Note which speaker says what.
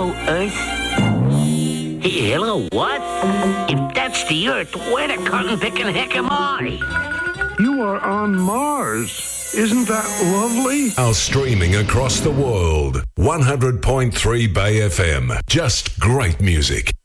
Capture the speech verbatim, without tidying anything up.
Speaker 1: Hello, Earth? Hey, hello, what? If that's the Earth, where the cotton-picking heck am I?
Speaker 2: You are on Mars. Isn't that lovely?
Speaker 3: Our streaming across the world. one hundred point three Bay F M. Just great music.